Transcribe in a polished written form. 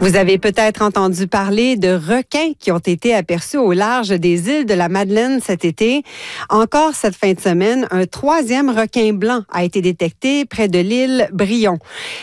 Vous avez peut-être entendu parler de requins qui ont été aperçus au large des îles de la Madeleine cet été. Encore cette fin de semaine, un troisième requin blanc a été détecté près de l'île Brion.